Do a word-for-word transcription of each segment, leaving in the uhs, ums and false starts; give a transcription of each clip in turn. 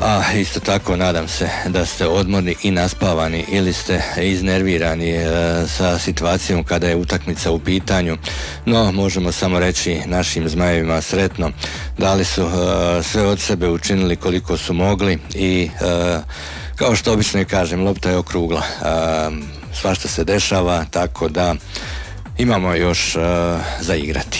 A isto tako nadam se da ste odmorni i naspavani ili ste iznervirani e, sa situacijom kada je utakmica u pitanju, no možemo samo reći našim zmajevima sretno, dali su e, sve od sebe, učinili koliko su mogli i e, kao što obično i kažem, lopta je okrugla, e, svašta se dešava, tako da imamo još e, za igrati.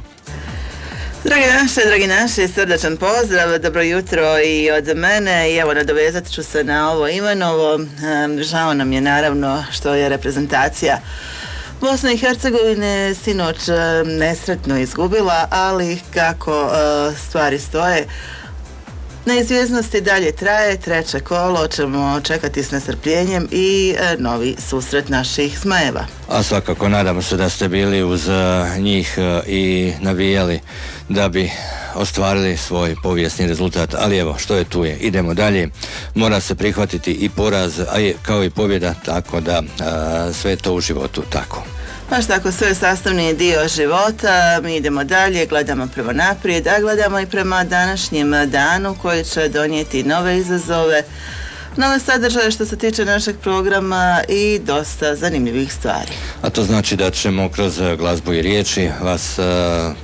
Dragi naši, dragi naši, srdačan pozdrav, dobro jutro i od mene i evo nadovezat ću se na ovo Ivanovo. Žao nam je naravno što je reprezentacija Bosne i Hercegovine sinoć nesretno izgubila, ali kako stvari stoje, neizvjesnost i dalje traje, treće kolo ćemo čekati s nestrpljenjem i e, novi susret naših zmajeva. A svakako nadamo se da ste bili uz uh, njih uh, i navijali da bi ostvarili svoj povijesni rezultat, ali evo što je tu je, idemo dalje, mora se prihvatiti i poraz, a je kao i pobjeda, tako da uh, sve to u životu tako. Baš tako, sve je sastavni dio života, mi idemo dalje, gledamo prema naprijed, a gledamo i prema današnjem danu koji će donijeti nove izazove, nove sadržaje što se tiče našeg programa i dosta zanimljivih stvari. A to znači da ćemo kroz glazbu i riječi vas uh,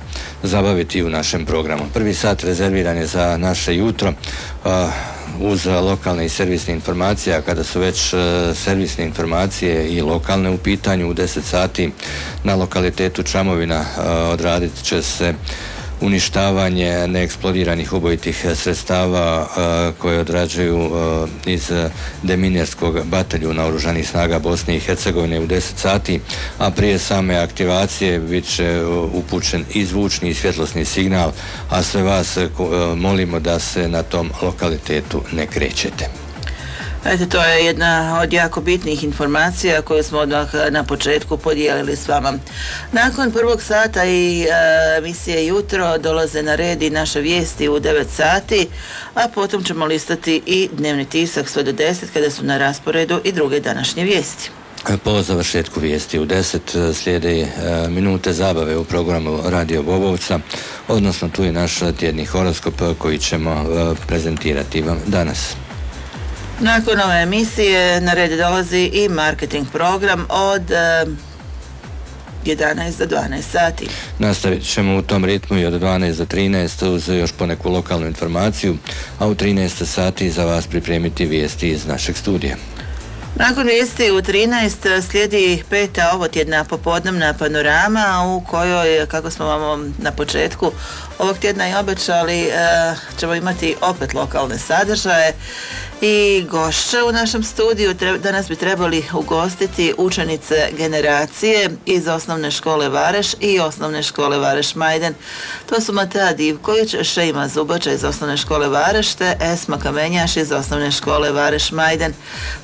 zabaviti u našem programu. Prvi sat rezerviran je za naše jutro, uh, uz lokalne i servisne informacije, a kada su već uh, servisne informacije i lokalne u pitanju, u deset sati na lokalitetu Čamovina uh, odradit će se uništavanje neeksplodiranih ubojitih sredstava uh, koje odrađuju uh, iz deminjerskog bataljuna Oružanih snaga Bosne i Hercegovine u deset sati, a prije same aktivacije bit će uh, upućen i zvučni i svjetlosni signal, a sve vas uh, molimo da se na tom lokalitetu ne krećete. Eto, to je jedna od jako bitnih informacija koju smo odmah na početku podijelili s vama. Nakon prvog sata i emisije Jutro dolaze na red i naše vijesti u devet sati, a potom ćemo listati i dnevni tisak sve do deset kada su na rasporedu i druge današnje vijesti. Po završetku vijesti u deset slijede e, minute zabave u programu Radio Bobovca, odnosno tu je naš tjedni horoskop koji ćemo e, prezentirati vam danas. Nakon ove emisije na red dolazi i marketing program od e, jedanaest do dvanaest sati. Nastavit ćemo u tom ritmu i od dvanaest do trinaest uz još poneku lokalnu informaciju, a u trinaest sati za vas pripremiti vijesti iz našeg studija. Nakon vijesti u trinaest slijedi peta ovotjedna popodnevna panorama u kojoj, kako smo vam na početku ovog tjedna i obećali, e, ćemo imati opet lokalne sadržaje i gošće u našem studiju. Danas bi trebali ugostiti učenice generacije iz osnovne škole Vareš i osnovne škole Vareš Majden. To su Matea Divković, Šejma Zubača iz osnovne škole Vareš te Esma Kamenjaš iz osnovne škole Vareš Majden.